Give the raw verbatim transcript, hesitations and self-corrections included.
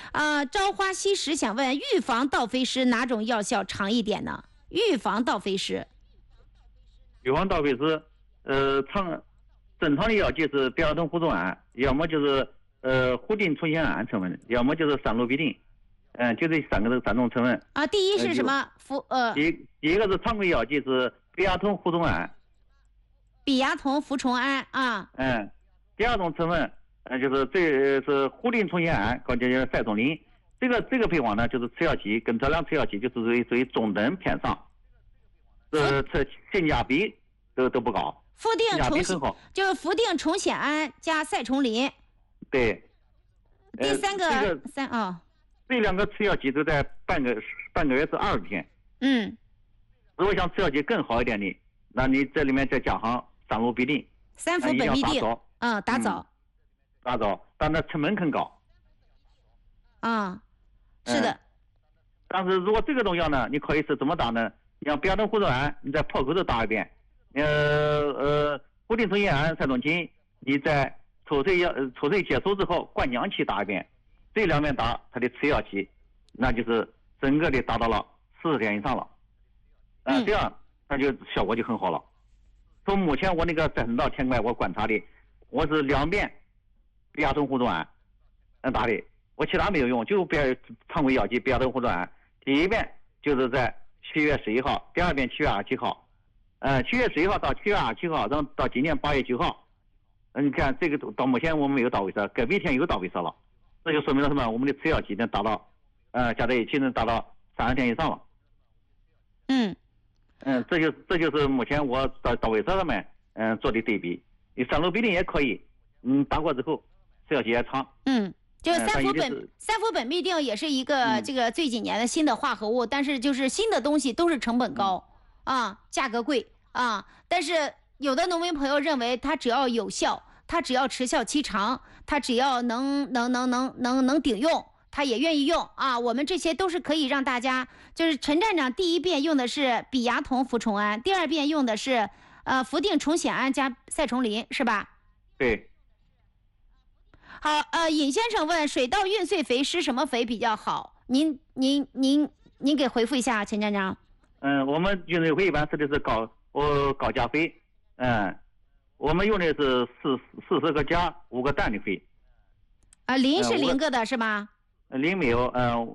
啊、呃，朝花夕拾想问，预防倒飞虱哪种药效长一点呢？预防倒飞虱， 预防倒飞虱，呃，常正常的药剂是必亚酮呋中胺，要么就是呃呋啶重酰胺成分，要么就是三氯吡啶，嗯、呃，就这三个三种成分。 啊，第一是什么？呋呃， 第第一个是常规药剂是必亚酮呋中胺， 必亚酮呋重胺啊。 嗯，第二种成分，呃，就是这是呋啶重酰胺，或者叫赛松林。这个这个配方呢，就是吃药期跟这两吃药期就是属于属于中等偏上，呃，这性价比都都不高。 呋啶重就是呋啶重酰胺加赛虫林。 对。 第三个、 呃、这个三哦。 这两个吃药期都在半个半个月至二十天。 嗯。 如果想吃药期更好一点的，那你这里面再加上三氯吡啶。 三氟苯嘧啶。嗯，打枣。 打枣，但那成本更高。 啊。是的、嗯， 但是如果这个中药呢，你可以是怎么打呢？你像必亚酮呋中胺，你在破口头打一遍，呃呃，呋啶重酰胺、赛松林，你在抽水药抽水结束之后灌浆期打一遍，这两遍打它的吃药期，那就是整个的达到了四十天以上了，啊、呃嗯，这样它就效果就很好了。从目前我那个在到天怪我观察的，我是两遍必亚酮呋中胺，嗯打的。我其他没有用，就必常规药剂必亚酮呋中胺。第一遍就是在七月十一号，第二遍七月二十七号，呃，七月十一号到七月二十七号，然后到今年八月九号，嗯，你看这个到目前我们没有倒位色，隔壁天又倒位色了，这就说明了什么？我们的吃药期能达到，呃，加在一起能达到三十天以上了。 嗯， 嗯，这就这就是目前我到到位色上面，嗯、呃，做的对比。你三氯吡啶也可以，嗯，打过之后吃药期也长。 嗯。就是三氟苯三氟苯嘧啶也是一个这个最几年的新的化合物，嗯、但是就是新的东西都是成本高、嗯、啊，价格贵啊。但是有的农民朋友认为它只要有效，它只要持效期长，它只要能能能能能能顶用，他也愿意用啊。我们这些都是可以让大家，就是陈站长第一遍用的是必亚酮呋重胺，第二遍用的是呃呋啶重酰胺加赛虫林，是吧？ 对。 好，呃，尹先生问水稻运穗肥施什么肥比较好？您您您您给回复一下，钱站长。 嗯，我们运穗肥一般施的是高呃高钾肥，嗯，我们用的是四四十个钾五个氮的肥。 啊，磷是零个的是吗？ 磷没有，嗯、呃。